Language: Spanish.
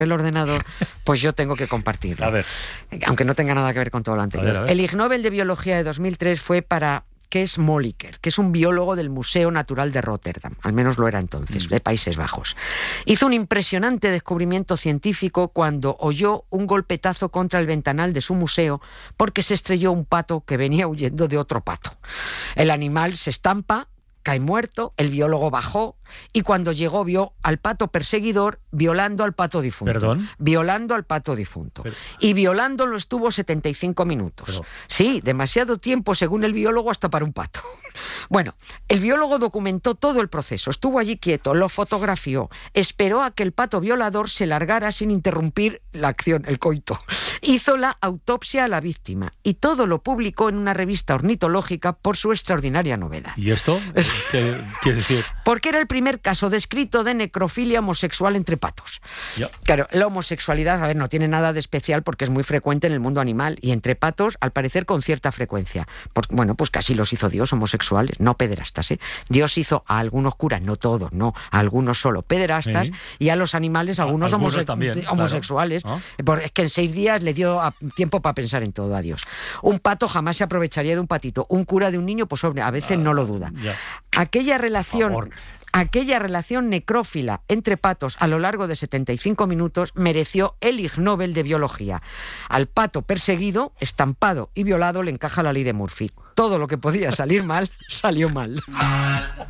el ordenador, pues yo tengo que compartirlo. A ver. Aunque no tenga nada que ver con todo lo anterior. A ver. El Ig Nobel de Biología de 2003 fue para Kees Moliker, que es un biólogo del Museo Natural de Rotterdam, al menos lo era entonces, de Países Bajos. Hizo un impresionante descubrimiento científico cuando oyó un golpetazo contra el ventanal de su museo porque se estrelló un pato que venía huyendo de otro pato. El animal se estampa, cae muerto, el biólogo bajó y cuando llegó vio al pato perseguidor violando al pato difunto. ¿Perdón? Violando al pato difunto. Y violándolo estuvo 75 minutos. Pero... Sí, demasiado tiempo según el biólogo hasta para un pato. Bueno, el biólogo documentó todo el proceso, estuvo allí quieto, lo fotografió, esperó a que el pato violador se largara sin interrumpir la acción, el coito. Hizo la autopsia a la víctima y todo lo publicó en una revista ornitológica por su extraordinaria novedad. ¿Y esto? ¿Qué quiere decir? Porque era el primer caso descrito de necrofilia homosexual entre patos. Ya. Claro, la homosexualidad, a ver, no tiene nada de especial porque es muy frecuente en el mundo animal y entre patos, al parecer, con cierta frecuencia. Bueno, pues casi los hizo Dios homosexuales, no pederastas, ¿eh? Dios hizo a algunos curas, no todos, no, a algunos solo pederastas, y a los animales algunos también, homosexuales. Claro. Es que en 6 días le dio tiempo para pensar en todo a Dios. Un pato jamás se aprovecharía de un patito. Un cura de un niño, pues hombre, a veces no lo duda. Ya. Aquella relación necrófila entre patos a lo largo de 75 minutos mereció el Ig Nobel de Biología. Al pato perseguido, estampado y violado le encaja la ley de Murphy. Todo lo que podía salir mal, salió mal.